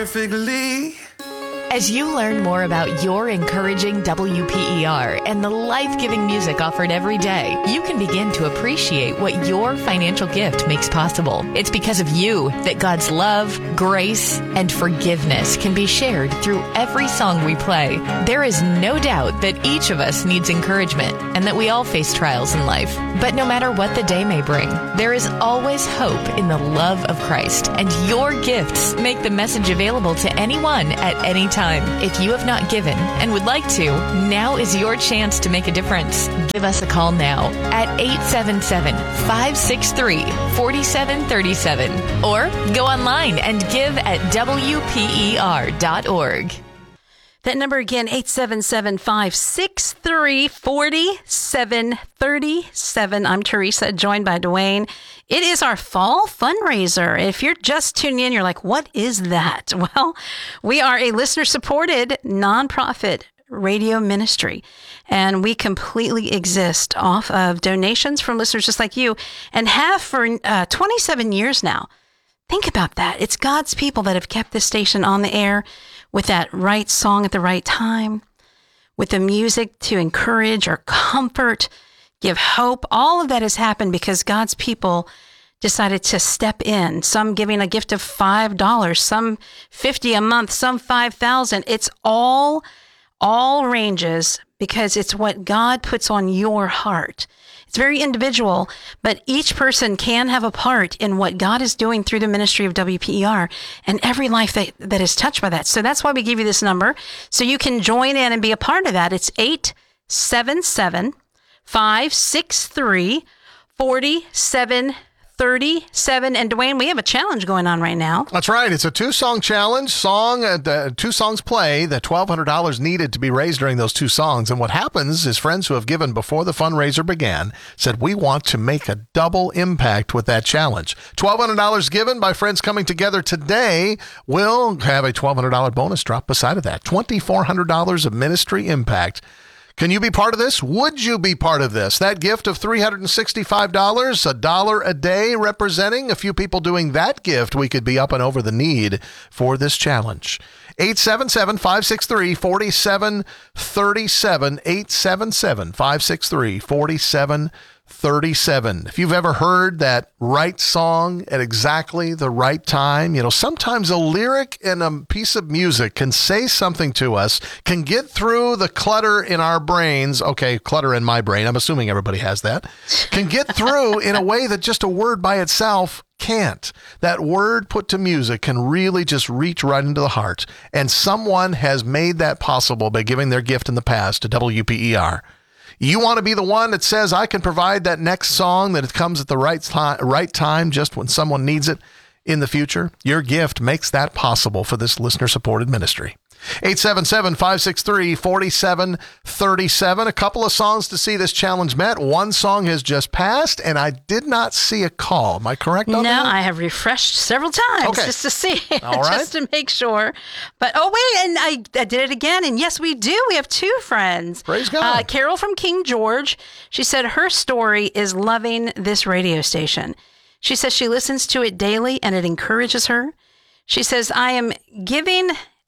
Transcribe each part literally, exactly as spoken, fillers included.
Perfectly. As you learn more about your encouraging W P E R and the life-giving music offered every day, you can begin to appreciate what your financial gift makes possible. It's because of you that God's love, grace, and forgiveness can be shared through every song we play. There is no doubt that each of us needs encouragement and that we all face trials in life. But no matter what the day may bring, there is always hope in the love of Christ, and your gifts make the message available to anyone at any time. If you have not given and would like to, now is your chance to make a difference. Give us a call now at eight seven seven, five six three, four seven three seven or go online and give at W P E R dot org. That number again, eight seven seven, five six three, four seven three seven. I'm Teresa, joined by Dwayne. It is our fall fundraiser. If you're just tuning in, you're like, what is that? Well, we are a listener-supported nonprofit radio ministry, and we completely exist off of donations from listeners just like you, and have for uh, twenty-seven years now. Think about that. It's God's people that have kept this station on the air with that right song at the right time, with the music to encourage or comfort, give hope. All of that has happened because God's people decided to step in, some giving a gift of five dollars, some fifty a month, some five thousand. It's all, all ranges because it's what God puts on your heart. It's very individual, but each person can have a part in what God is doing through the ministry of W P E R and every life that, that is touched by that. So that's why we give you this number, so you can join in and be a part of that. It's eight seven seven, five six three, four seven three seven. And Dwayne, we have a challenge going on right now. That's right. It's a two-song challenge. Song, uh, the two songs play. The twelve hundred dollars needed to be raised during those two songs. And what happens is friends who have given before the fundraiser began said, we want to make a double impact with that challenge. twelve hundred dollars given by friends coming together today will have a twelve hundred dollars bonus drop beside of that. twenty-four hundred dollars of ministry impact. Can you be part of this? Would you be part of this? That gift of three hundred sixty-five dollars, a dollar a day, representing a few people doing that gift, we could be up and over the need for this challenge. eight seven seven, five six three, four seven three seven, eight seven seven, five six three, four seven three seven. If you've ever heard that right song at exactly the right time, you know, sometimes a lyric in a piece of music can say something to us, can get through the clutter in our brains. Okay, clutter in my brain. I'm assuming everybody has that. Can get through in a way that just a word by itself can't. That word put to music can really just reach right into the heart. And someone has made that possible by giving their gift in the past to W P E R. You want to be the one that says, I can provide that next song that it comes at the right time, right time, just when someone needs it in the future? Your gift makes that possible for this listener-supported ministry. eight seven seven, five six three, four seven three seven. A couple of songs to see this challenge met. One song has just passed, and I did not see a call. Am I correct on no, that? No, I have refreshed several times okay. just to see, All right. just to make sure. But, oh, wait, and I, I did it again. And yes, we do. We have two friends. Praise God. Uh, Carol from King George. She said her story is loving this radio station. She says she listens to it daily, and it encourages her. She says, I am giving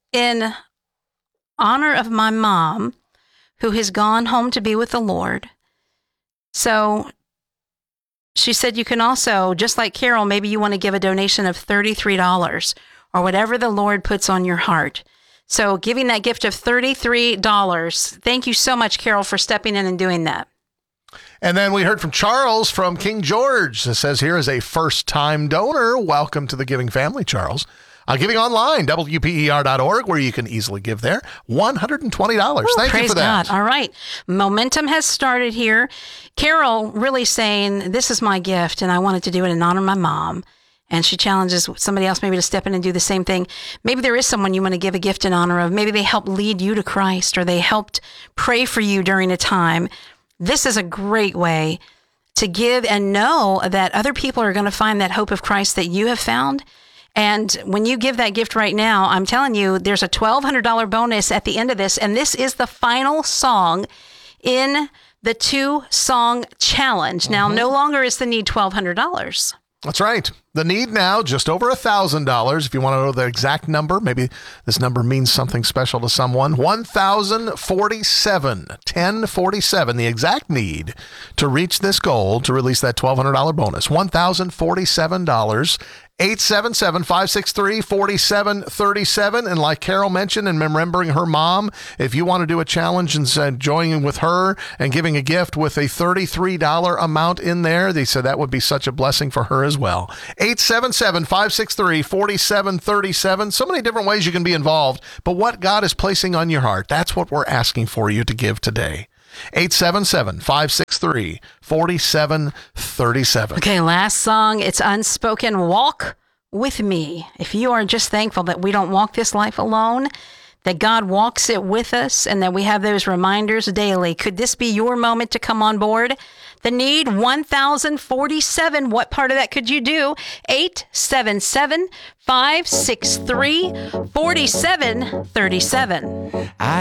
in honor of my mom, who has gone home to be with the Lord. So she said you can also, just like Carol, maybe you want to give a donation of thirty-three dollars or whatever the Lord puts on your heart. So giving that gift of thirty-three dollars. Thank you so much, Carol, for stepping in and doing that. And then we heard from Charles from King George. It says here is a first-time donor. Welcome to the giving family, Charles. Uh, giving online, W P E R dot org, where you can easily give there. one hundred twenty dollars. Ooh, Thank praise you for that. God. All right. Momentum has started here. Carol really saying, this is my gift, and I wanted to do it in honor of my mom. And she challenges somebody else maybe to step in and do the same thing. Maybe there is someone you want to give a gift in honor of. Maybe they helped lead you to Christ, or they helped pray for you during a time. This is a great way to give and know that other people are going to find that hope of Christ that you have found. And when you give that gift right now, I'm telling you, there's a twelve hundred dollars bonus at the end of this. And this is the final song in the two-song challenge. Now, mm-hmm. no longer is the need twelve hundred dollars. That's right. The need now, just over one thousand dollars. If you want to know the exact number, maybe this number means something special to someone. one thousand forty-seven dollars, ten forty-seven, the exact need to reach this goal to release that twelve hundred dollars bonus. one thousand forty-seven dollars. eight seven seven, five six three, four seven three seven. And like Carol mentioned, and remembering her mom, if you want to do a challenge and uh, joining with her and giving a gift with a thirty-three dollars amount in there, they said that would be such a blessing for her as well. eight seven seven, five six three, four seven three seven. So many different ways you can be involved, but what God is placing on your heart, that's what we're asking for you to give today. eight seven seven, five six three, four seven three seven. Okay, last song. It's Unspoken. Walk with me. If you are just thankful that we don't walk this life alone, that God walks it with us, and that we have those reminders daily, could this be your moment to come on board? The need, one thousand forty-seven. What part of that could you do? eight seven seven, five six three, four seven three seven. I